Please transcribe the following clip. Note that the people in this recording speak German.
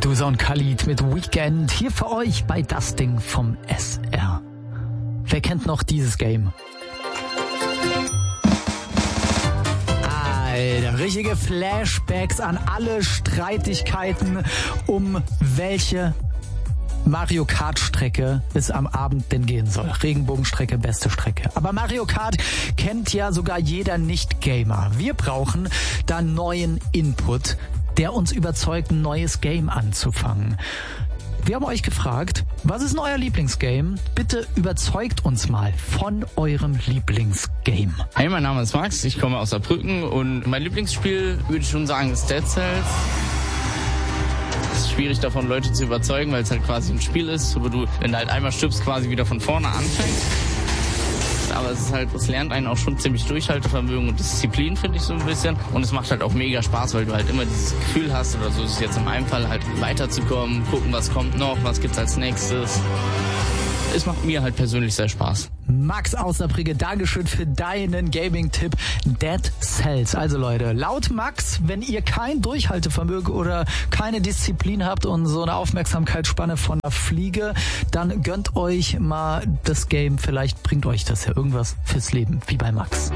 Medusa und Khalid mit Weekend hier für euch bei Das Ding vom SR. Wer kennt noch dieses Game? Alter, richtige Flashbacks an alle Streitigkeiten, um welche Mario Kart Strecke es am Abend denn gehen soll. Regenbogenstrecke, beste Strecke. Aber Mario Kart kennt ja sogar jeder Nicht-Gamer. Wir brauchen da neuen Input, der uns überzeugt, ein neues Game anzufangen. Wir haben euch gefragt, was ist denn euer Lieblingsgame? Bitte überzeugt uns mal von eurem Lieblingsgame. Hey, mein Name ist Max, ich komme aus Saarbrücken und mein Lieblingsspiel, würde ich schon sagen, ist Dead Cells. Es ist schwierig davon, Leute zu überzeugen, weil es halt quasi ein Spiel ist, wo du, wenn du halt einmal stirbst, quasi wieder von vorne anfängst. Aber es lernt einen auch schon ziemlich Durchhaltevermögen und Disziplin, finde ich so ein bisschen. Und es macht halt auch mega Spaß, weil du halt immer dieses Gefühl hast, oder so ist es jetzt in meinem Fall, halt weiterzukommen, gucken, was kommt noch, was gibt's als nächstes. Es macht mir halt persönlich sehr Spaß. Max aus Saarbrücken, Dankeschön für deinen Gaming-Tipp Dead Cells. Also Leute, laut Max, wenn ihr kein Durchhaltevermögen oder keine Disziplin habt und so eine Aufmerksamkeitsspanne von einer Fliege, dann gönnt euch mal das Game. Vielleicht bringt euch das ja irgendwas fürs Leben, wie bei Max.